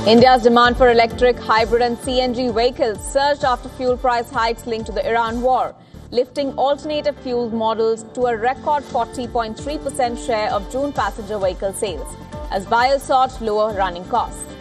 India's demand for electric, hybrid and CNG vehicles surged after fuel price hikes linked to the Iran war, lifting alternative fuel models to a record 40.3% share of June passenger vehicle sales, as buyers sought lower running costs.